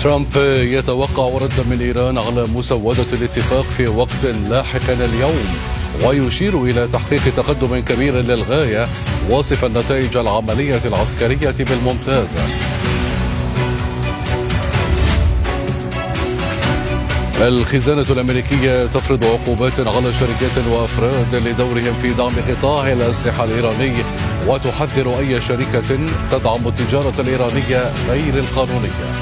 ترامب يتوقع ردا من إيران على مسودة الاتفاق في وقت لاحق اليوم، ويشير إلى تحقيق تقدم كبير للغاية، واصفا نتائج العملية العسكرية بالممتازة. الخزانة الأمريكية تفرض عقوبات على شركات وأفراد لدورهم في دعم قطاع الأسلحة الإيراني، وتحذر أي شركة تدعم التجارة الإيرانية غير القانونية.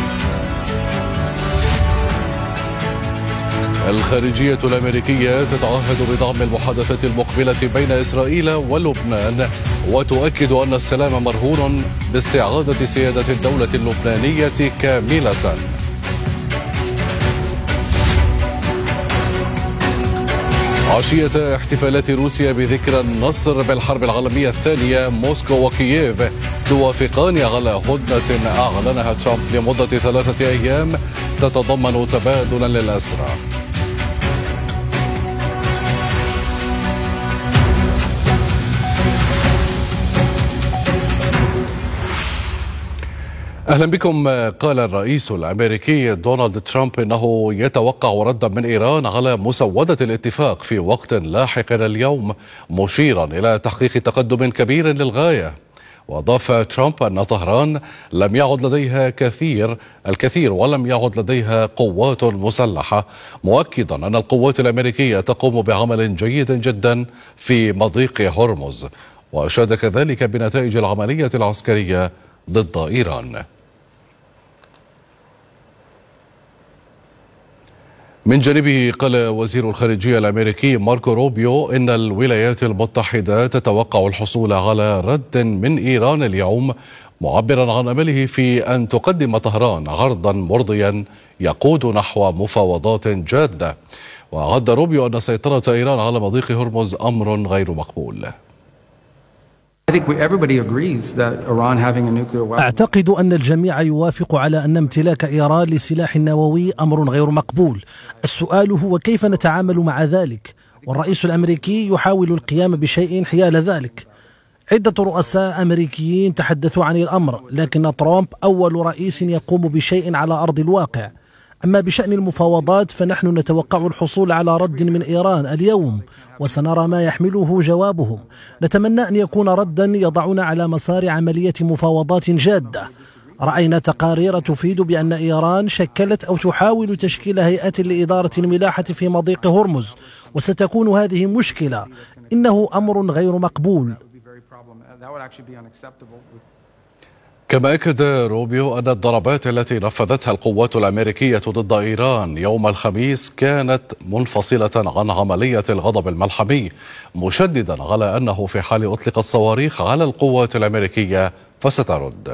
الخارجية الأمريكية تتعهد بدعم المحادثات المقبلة بين إسرائيل ولبنان، وتؤكد أن السلام مرهون باستعادة سيادة الدولة اللبنانية كاملة. عشية احتفالات روسيا بذكرى النصر بالحرب العالمية الثانية، موسكو وكييف توافقان على هدنة أعلنها ترامب لمدة 3 أيام تتضمن تبادلا للأسرى. أهلا بكم. قال الرئيس الأمريكي دونالد ترامب إنه يتوقع ردا من إيران على مسودة الاتفاق في وقت لاحق اليوم، مشيرا إلى تحقيق تقدم كبير للغاية. وأضاف ترامب أن طهران لم يعد لديها الكثير ولم يعد لديها قوات مسلحة، مؤكدا أن القوات الأمريكية تقوم بعمل جيد جدا في مضيق هرمز، وأشاد كذلك بنتائج العملية العسكرية ضد إيران. من جانبه قال وزير الخارجية الأمريكي ماركو روبيو إن الولايات المتحدة تتوقع الحصول على رد من إيران اليوم، معبرا عن أمله في أن تقدم طهران عرضا مرضيا يقود نحو مفاوضات جادة. وعد روبيو أن سيطرة إيران على مضيق هرمز أمر غير مقبول. أعتقد أن الجميع يوافق على أن امتلاك إيران لسلاح نووي أمر غير مقبول. السؤال هو كيف نتعامل مع ذلك، والرئيس الأمريكي يحاول القيام بشيء حيال ذلك. عدة رؤساء أمريكيين تحدثوا عن الأمر، لكن ترامب أول رئيس يقوم بشيء على أرض الواقع. أما بشأن المفاوضات فنحن نتوقع الحصول على رد من إيران اليوم، وسنرى ما يحمله جوابهم. نتمنى أن يكون ردا يضعنا على مسار عملية مفاوضات جادة. رأينا تقارير تفيد بأن إيران شكلت أو تحاول تشكيل هيئة لإدارة الملاحة في مضيق هرمز، وستكون هذه مشكلة. إنه أمر غير مقبول. كما أكد روبيو أن الضربات التي نفذتها القوات الأمريكية ضد إيران يوم الخميس كانت منفصلة عن عملية الغضب الملحمي، مشددا على أنه في حال أطلقت صواريخ على القوات الأمريكية فسترد.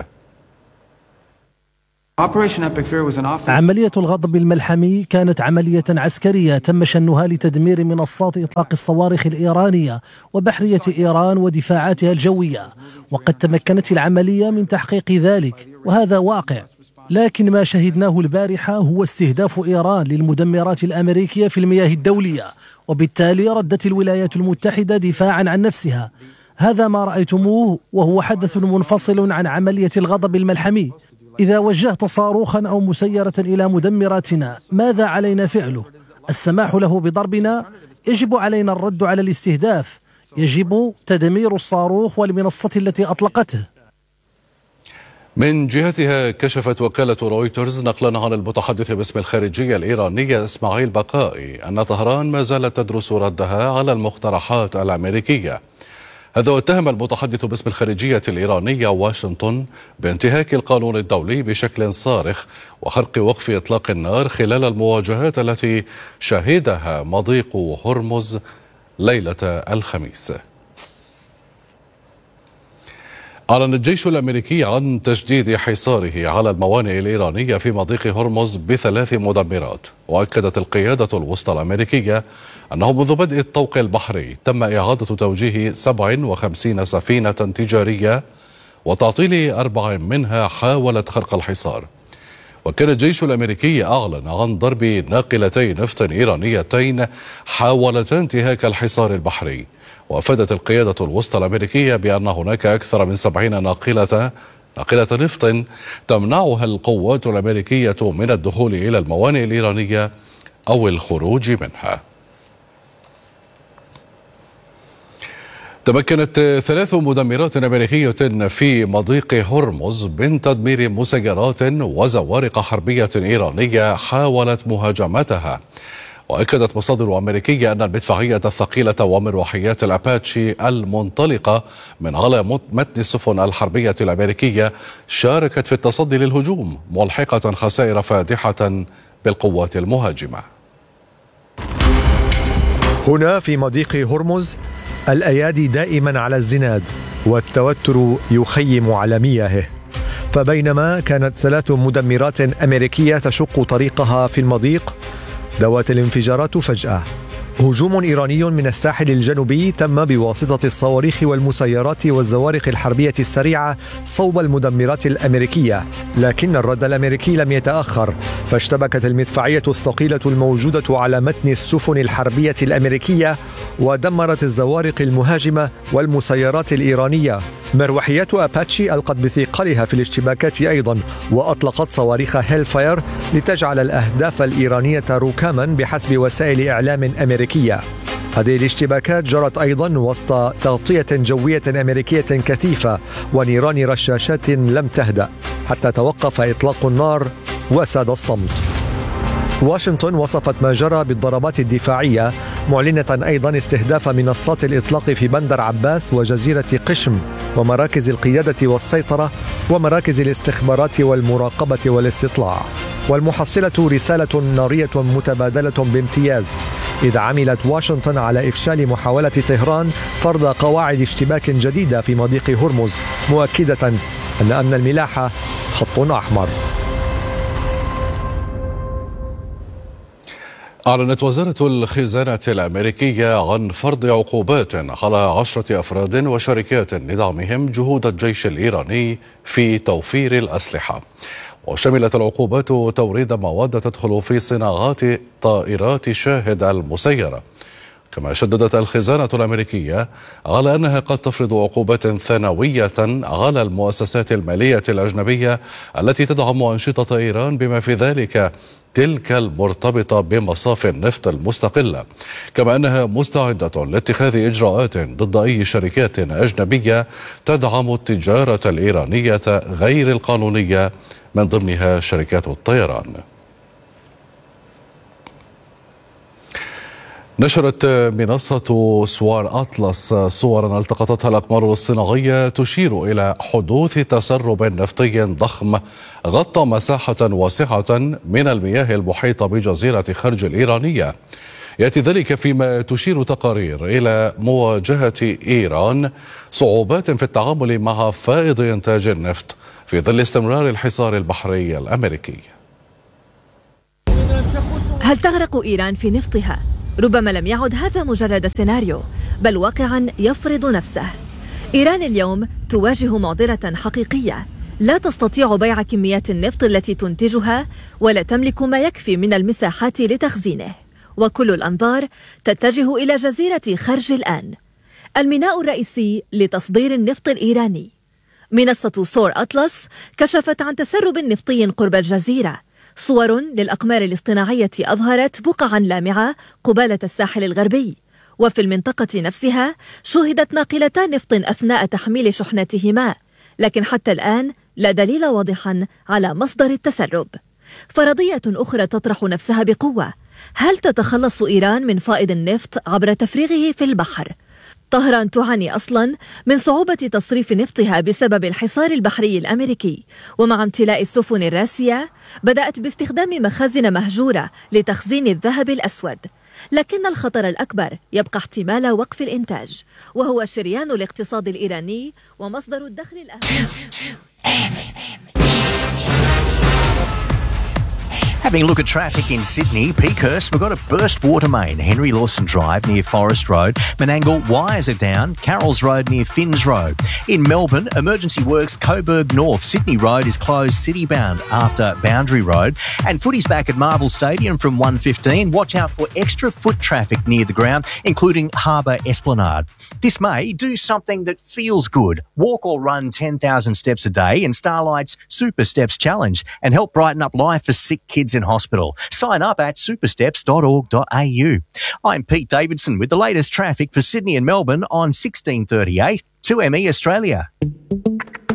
عملية الغضب الملحمي كانت عملية عسكرية تم شنها لتدمير منصات إطلاق الصواريخ الإيرانية وبحرية إيران ودفاعاتها الجوية، وقد تمكنت العملية من تحقيق ذلك، وهذا واقع. لكن ما شهدناه البارحة هو استهداف إيران للمدمرات الأمريكية في المياه الدولية، وبالتالي ردت الولايات المتحدة دفاعا عن نفسها. هذا ما رأيتموه، وهو حدث منفصل عن عملية الغضب الملحمي. إذا وجهت صاروخا أو مسيرة إلى مدمراتنا ماذا علينا فعله؟ السماح له بضربنا؟ يجب علينا الرد على الاستهداف، يجب تدمير الصاروخ والمنصة التي أطلقته. من جهتها كشفت وكالة رويترز نقلا عن المتحدث باسم الخارجية الإيرانية إسماعيل بقائي أن طهران ما زالت تدرس ردها على المقترحات الأمريكية. هذا واتهم المتحدث باسم الخارجية الإيرانية واشنطن بانتهاك القانون الدولي بشكل صارخ وخرق وقف إطلاق النار خلال المواجهات التي شهدها مضيق هرمز ليلة الخميس. أعلن الجيش الأمريكي عن تجديد حصاره على الموانئ الإيرانية في مضيق هرمز ب3 مدمرات، وأكدت القيادة الوسطى الأمريكية أنه منذ بدء الطوق البحري تم إعادة توجيه 57 سفينة تجارية وتعطيل 4 منها حاولت خرق الحصار. وكان الجيش الأمريكي أعلن عن ضرب ناقلتين نفط إيرانيتين حاولتا انتهاك الحصار البحري. وأفادت القيادة الوسطى الأمريكية بأن هناك أكثر من 70 ناقلة ناقلة نفط تمنعها القوات الأمريكية من الدخول إلى الموانئ الإيرانية أو الخروج منها. تمكنت 3 مدمرات أمريكية في مضيق هرمز من تدمير مسيرات وزوارق حربية إيرانية حاولت مهاجمتها. وأكدت مصادر أمريكية أن المدفعية الثقيلة ومروحيات الأباتشي المنطلقة من على متن السفن الحربية الأمريكية شاركت في التصدي للهجوم، ملحقة خسائر فادحة بالقوات المهاجمة. هنا في مضيق هرمز الأيادي دائما على الزناد والتوتر يخيم على مياهه. فبينما كانت 3 مدمرات أمريكية تشق طريقها في المضيق، دوت الانفجارات فجأة. هجوم إيراني من الساحل الجنوبي تم بواسطة الصواريخ والمسيرات والزوارق الحربية السريعة صوب المدمرات الأمريكية، لكن الرد الأمريكي لم يتأخر، فاشتبكت المدفعية الثقيلة الموجودة على متن السفن الحربية الأمريكية ودمرت الزوارق المهاجمة والمسيرات الإيرانية. مروحيات أباتشي ألقت بثقلها في الاشتباكات أيضا، وأطلقت صواريخ هيل فاير لتجعل الأهداف الإيرانية ركاما بحسب وسائل إعلام أمريكية. هذه الاشتباكات جرت أيضا وسط تغطية جوية أمريكية كثيفة ونيران رشاشات لم تهدأ حتى توقف إطلاق النار وساد الصمت. واشنطن وصفت ما جرى بالضربات الدفاعية، معلنة أيضا استهداف منصات الإطلاق في بندر عباس وجزيرة قشم ومراكز القيادة والسيطرة ومراكز الاستخبارات والمراقبة والاستطلاع. والمحصلة رسالة نارية متبادلة بامتياز، إذ عملت واشنطن على إفشال محاولة طهران فرض قواعد اشتباك جديدة في مضيق هرمز، مؤكدة أن أمن الملاحة خط أحمر. أعلنت وزارة الخزانة الأمريكية عن فرض عقوبات على 10 أفراد وشركات لدعمهم جهود الجيش الإيراني في توفير الأسلحة. وشملت العقوبات توريد مواد تدخل في صناعات طائرات شاهد المسيرة. كما شددت الخزانة الأمريكية على أنها قد تفرض عقوبات ثانوية على المؤسسات المالية الأجنبية التي تدعم أنشطة إيران، بما في ذلك تلك المرتبطة بمصافي النفط المستقلة. كما أنها مستعدة لاتخاذ إجراءات ضد أي شركات أجنبية تدعم التجارة الإيرانية غير القانونية، من ضمنها شركات الطيران. نشرت منصة سوار أطلس صورا التقطتها الأقمار الصناعية تشير إلى حدوث تسرب نفطي ضخم غطى مساحة واسعة من المياه المحيطة بجزيرة خرج الإيرانية. يأتي ذلك فيما تشير تقارير إلى مواجهة إيران صعوبات في التعامل مع فائض إنتاج النفط في ظل استمرار الحصار البحري الأمريكي. هل تغرق إيران في نفطها؟ ربما لم يعد هذا مجرد سيناريو، بل واقعا يفرض نفسه. إيران اليوم تواجه معضلة حقيقية، لا تستطيع بيع كميات النفط التي تنتجها ولا تملك ما يكفي من المساحات لتخزينه، وكل الأنظار تتجه إلى جزيرة خرج الآن، الميناء الرئيسي لتصدير النفط الإيراني. منصة سور أطلس كشفت عن تسرب نفطي قرب الجزيرة. صور للأقمار الاصطناعية أظهرت بقعا لامعة قبالة الساحل الغربي، وفي المنطقة نفسها شوهدت ناقلتان نفط أثناء تحميل شحناتهما، لكن حتى الآن لا دليل واضحا على مصدر التسرب. فرضية أخرى تطرح نفسها بقوة: هل تتخلص إيران من فائض النفط عبر تفريغه في البحر؟ طهران تعاني أصلا من صعوبة تصريف نفطها بسبب الحصار البحري الأمريكي، ومع امتلاء السفن الراسية بدأت باستخدام مخازن مهجورة لتخزين الذهب الأسود. لكن الخطر الأكبر يبقى احتمال وقف الإنتاج، وهو شريان الاقتصاد الإيراني ومصدر الدخل الأهم. Having a look at traffic in Sydney, Peakhurst, we've got a burst water main. Henry Lawson Drive near Forest Road. Menangle wires are down. Carrolls Road near Finns Road. In Melbourne, emergency works Coburg North. Sydney Road is closed city-bound after Boundary Road. And footy's back at Marvel Stadium from 1:15. Watch out for extra foot traffic near the ground, including Harbour Esplanade. This May, do something that feels good. Walk or run 10,000 steps a day in Starlight's Super Steps Challenge and help brighten up life for sick kids in hospital. Sign up at supersteps.org.au. I'm Pete Davidson with the latest traffic for Sydney and Melbourne on 1638 2ME Australia.